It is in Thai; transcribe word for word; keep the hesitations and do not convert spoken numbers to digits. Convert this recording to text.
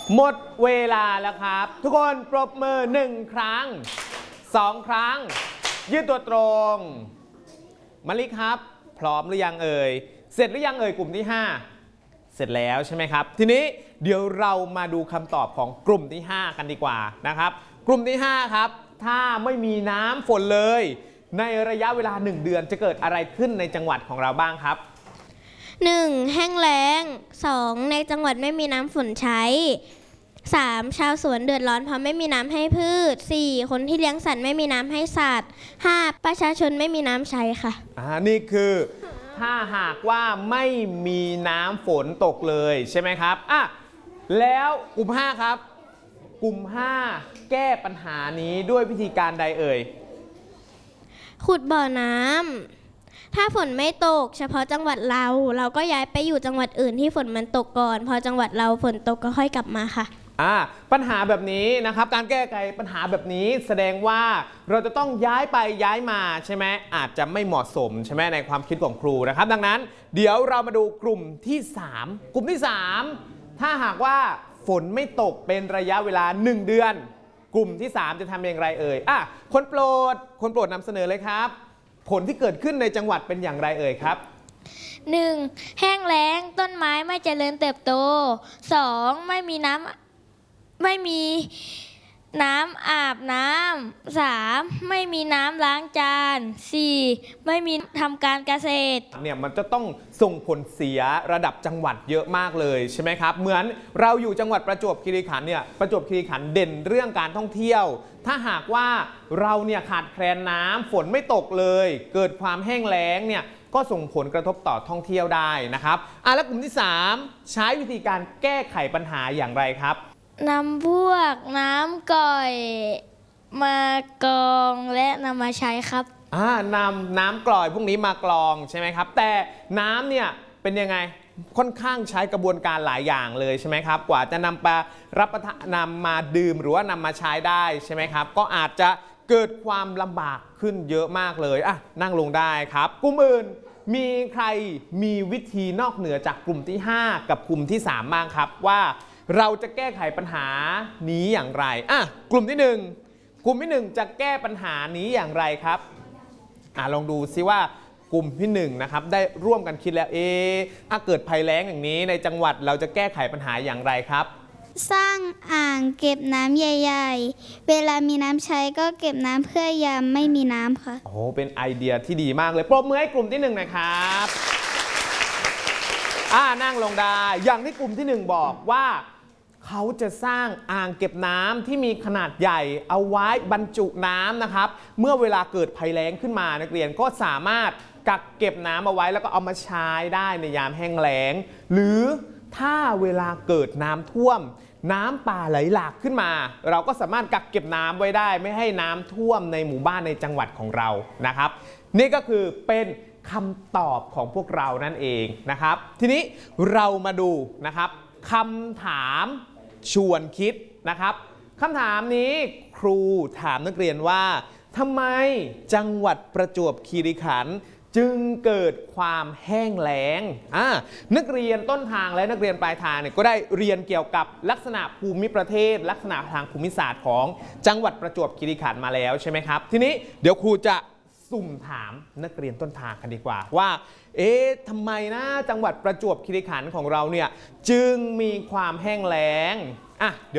หมดเวลาแล้วครับทุกคนปรบมือหนึ่งครั้งสองครั้งยืดตัวตรงมะลิครับพร้อมหรือยังเอ่ยเสร็จหรือยังเอ่ยกลุ่มที่ห้าเสร็จแล้วใช่ไหมครับทีนี้เดี๋ยวเรามาดูคำตอบของกลุ่มที่ห้ากันดีกว่านะครับกลุ่มที่ห้าครับถ้าไม่มีน้ำฝนเลยในระยะเวลาหนึ่งเดือนจะเกิดอะไรขึ้นในจังหวัดของเราบ้างครับหนึ่งแห้งแล้งสองในจังหวัดไม่มีน้ำฝนใช้สามชาวสวนเดือดร้อนเพราะไม่มีน้ำให้พืชสี่คนที่เลี้ยงสัตว์ไม่มีน้ำให้สัตว์ห้าประชาชนไม่มีน้ำใช้ค่ะอ่านี่คือถ้าหากว่าไม่มีน้ำฝนตกเลยใช่ไหมครับอ่ะแล้วกลุ่มห้าครับกลุ่มห้าแก้ปัญหานี้ด้วยวิธีการใดเอ่ยขุดบ่อน้ำถ้าฝนไม่ตกเฉพาะจังหวัดเราเราก็ย้ายไปอยู่จังหวัดอื่นที่ฝนมันตกก่อนพอจังหวัดเราฝนตกก็ค่อยกลับมาค่ะอ่าปัญหาแบบนี้นะครับการแก้ไขปัญหาแบบนี้แสดงว่าเราจะต้องย้ายไปย้ายมาใช่ไหมอาจจะไม่เหมาะสมใช่ไหมในความคิดของครูนะครับดังนั้นเดี๋ยวเรามาดูกลุ่มที่สามกลุ่มที่สามถ้าหากว่าฝนไม่ตกเป็นระยะเวลาหนึ่งเดือนกลุ่มที่สามจะทำอย่างไรเอ่ยอ่ะคนโปรดคนโปรดนำเสนอเลยครับผลที่เกิดขึ้นในจังหวัดเป็นอย่างไรเอ่ยครับหนึ่งแห้งแล้งต้นไม้ไม่เจริญเติบโตสองไม่มีน้ำไม่มีน้ำอาบน้ำสามไม่มีน้ำล้างจานสี่ไม่มีทำการเกษตรเนี่ยมันจะต้องส่งผลเสียระดับจังหวัดเยอะมากเลยใช่ไหมครับเหมือนเราอยู่จังหวัดประจวบคีรีขันธ์เนี่ยประจวบคีรีขันธ์เด่นเรื่องการท่องเที่ยวถ้าหากว่าเราเนี่ยขาดแคลนน้ำฝนไม่ตกเลยเกิดความแห้งแล้งเนี่ยก็ส่งผลกระทบต่อท่องเที่ยวได้นะครับอ่ะแล้วกลุ่มที่สามใช้วิธีการแก้ไขปัญหาอย่างไรครับนำพวกน้ำก่อยมากรองและนำมาใช้ครับอ่านำน้ำกร่อยพวกนี้มากรองใช่ไหมครับแต่น้ำเนี่ยเป็นยังไงค่อนข้างใช้กระบวนการหลายอย่างเลยใช่ไหมครับกว่าจะนำไปรับประทานนำมาดื่มหรือว่านำมาใช้ได้ใช่ไหมครับก็อาจจะเกิดความลำบากขึ้นเยอะมากเลยอ่ะนั่งลงได้ครับกลุ่มอื่นมีใครมีวิธีนอกเหนือจากกลุ่มที่ห้ากับกลุ่มที่สามบ้างครับว่าเราจะแก้ไขปัญหานี้อย่างไรอ่ะกลุ่มที่หนึ่งกลุ่มที่หนึ่งจะแก้ปัญหานี้อย่างไรครับอ่ะลองดูซิว่ากลุ่มที่หนึ่งนะครับได้ร่วมกันคิดแล้วเอ๊ะถ้าเกิดภัยแล้งอย่างนี้ในจังหวัดเราจะแก้ไขปัญหาอย่างไรครับสร้างอ่างเก็บน้ำใหญ่ๆเวลามีน้ำใช้ก็เก็บน้ำเพื่อยามไม่มีน้ำค่ะโอ้เป็นไอเดียที่ดีมากเลยปรบมือให้กลุ่มที่หนึ่งนะครับอ่านั่งลงได้อย่างที่กลุ่มที่หนึ่งบอกว่าเขาจะสร้างอ่างเก็บน้ำที่มีขนาดใหญ่เอาไว้บรรจุน้ำนะครับเมื่อเวลาเกิดภัยแล้งขึ้นมานักเรียนก็สามารถกักเก็บน้ำเอาไว้แล้วก็เอามาใช้ได้ในยามแห้งแล้งหรือถ้าเวลาเกิดน้ำท่วมน้ำป่าไหลหลากขึ้นมาเราก็สามารถกักเก็บน้ำไว้ได้ไม่ให้น้ำท่วมในหมู่บ้านในจังหวัดของเรานะครับนี่ก็คือเป็นคำตอบของพวกเรานั่นเองนะครับทีนี้เรามาดูนะครับคำถามชวนคิดนะครับคำถามนี้ครูถามนักเรียนว่าทำไมจังหวัดประจวบคีรีขันธ์จึงเกิดความแห้งแล้งอ่านักเรียนต้นทางและนักเรียนปลายทางเนี่ยก็ได้เรียนเกี่ยวกับลักษณะภูมิประเทศลักษณะทางภูมิศาสตร์ของจังหวัดประจวบคีรีขันธ์มาแล้วใช่ไหมครับทีนี้เดี๋ยวครูจะสุ่มถามนักเรียนต้นทางกันดีกว่าว่าเอ๊ะทำไมนะจังหวัดประจวบคีรีขันธ์ของเราเนี่ยจึงมีความแห้งแล้งอ่ะ